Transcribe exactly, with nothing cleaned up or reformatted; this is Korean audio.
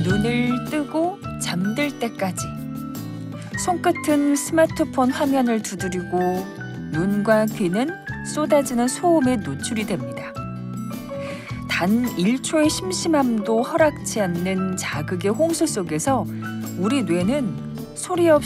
눈을 뜨고 잠들 때까지 손끝은 스마트폰 화면을 두드리고 눈과 귀는 쏟아지는 소음에 노출이 됩니다. 단 일 초의 심심함도 허락치 않는 자극의 홍수 속에서 우리 뇌는 소리 없이